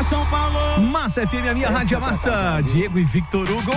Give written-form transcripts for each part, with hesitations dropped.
São Paulo. Massa FM, a minha rádio é massa. Diego e Victor Hugo.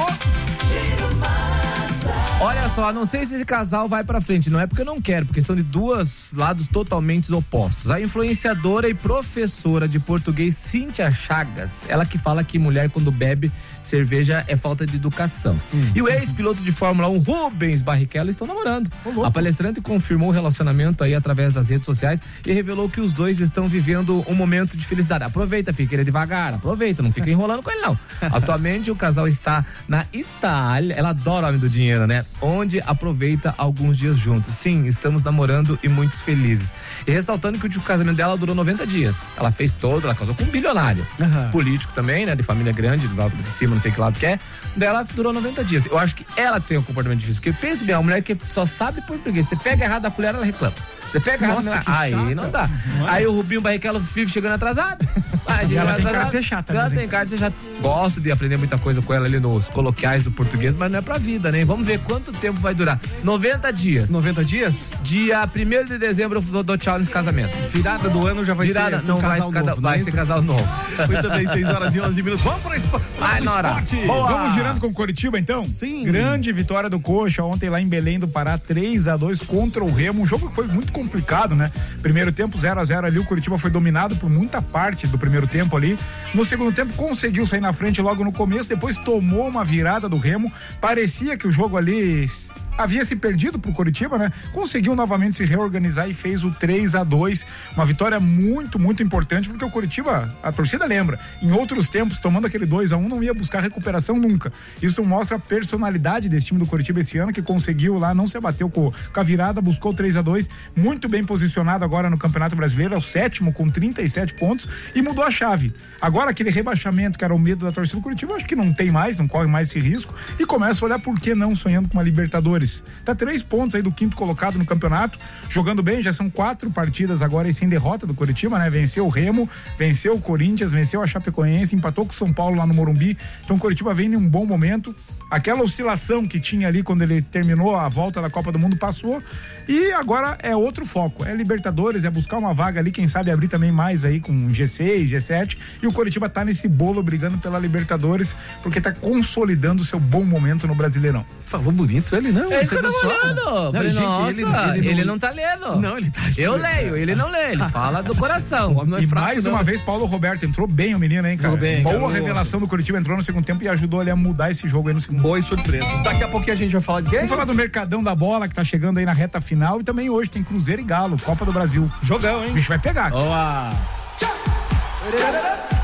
Olha só, não sei se esse casal vai pra frente, não é porque eu não quero, porque são de dois lados totalmente opostos. A influenciadora e professora de português Cíntia Chagas, ela que fala que mulher quando bebe cerveja é falta de educação. E o ex-piloto de Fórmula 1, Rubens Barrichello, estão namorando. A palestrante confirmou o relacionamento aí através das redes sociais e revelou que os dois estão vivendo um momento de felicidade. Aproveita, filho, querer devagar, aproveita, não fica enrolando com ele não. Atualmente o casal está na Itália, ela adora o homem do dinheiro, né? Onde aproveita alguns dias juntos. Sim, estamos namorando e muitos felizes. E ressaltando que o último casamento dela durou 90 dias. Ela fez todo, ela casou com um bilionário. Político também, né? De família grande, de cima, não sei que lado que é. Dela durou 90 dias. Eu acho que ela tem um comportamento difícil. Porque pense bem, é uma mulher que só sabe português. Você pega errado a colher, ela reclama. Você pega errado, aí não dá. Aí o Rubinho Barrichello vive chegando atrasado. Ela tem cara de ser chata. Ela tem cara de ser chata. Gosto de aprender muita coisa com ela ali nos coloquiais do português, mas não é pra vida, né? Vamos ver quanto tempo vai durar. 90 dias. 90 dias? Dia 1º de dezembro eu dou tchau nesse casamento. Virada do ano já vai ser não, casal novo. Vai ser casal novo. Muito bem, 6h11. Vamos para o esporte. Vamos girando com o Coritiba, então? Sim. Grande vitória do Coxa ontem lá em Belém do Pará, 3-2 contra o Remo. Um jogo que foi muito complicado, né? Primeiro tempo 0-0 ali, o Coritiba foi dominado por muita parte do primeiro tempo ali. No segundo tempo conseguiu sair na frente logo no começo, depois tomou uma virada do Remo. Parecia que o jogo ali havia se perdido pro Coritiba, né? Conseguiu novamente se reorganizar e fez o 3-2, uma vitória muito, muito importante, porque o Coritiba, a torcida lembra, em outros tempos, tomando aquele 2-1, não ia buscar recuperação nunca. Isso mostra a personalidade desse time do Coritiba esse ano, que conseguiu lá, não se abateu com a virada, buscou o 3-2, muito bem posicionado agora no Campeonato Brasileiro, é o 7º com 37 pontos e mudou a chave. Agora aquele rebaixamento que era o medo da torcida do Coritiba, acho que não tem mais, não corre mais esse risco e começa a olhar por que não sonhando com uma Libertadores. Tá 3 pontos aí do 5º colocado no campeonato, jogando bem, já são 4 partidas agora e sem derrota do Coritiba, né? Venceu o Remo, venceu o Corinthians, venceu a Chapecoense, empatou com o São Paulo lá no Morumbi, então o Coritiba vem em um bom momento. Aquela oscilação que tinha ali quando ele terminou a volta da Copa do Mundo passou e agora é outro foco, é Libertadores, é buscar uma vaga ali, quem sabe abrir também mais aí com G6, G7 e o Coritiba tá nesse bolo brigando pela Libertadores porque tá consolidando o seu bom momento no Brasileirão. Falou bonito ele, não? Ele tá olhando. Falei, gente, nossa, ele não tá lendo. Não, ele tá. Eu leio, ele não lê, ele fala do coração. E mais uma vez, Paulo Roberto, entrou bem o menino, hein, cara? Bem, boa revelação do Coritiba, entrou no segundo tempo e ajudou ele a mudar esse jogo aí no segundo. Boas surpresas. Daqui a pouquinho a gente vai falar de quem? Vamos falar do Mercadão da Bola, que tá chegando aí na reta final, e também hoje tem Cruzeiro e Galo, Copa do Brasil. Jogão, hein? O bicho vai pegar. Boa!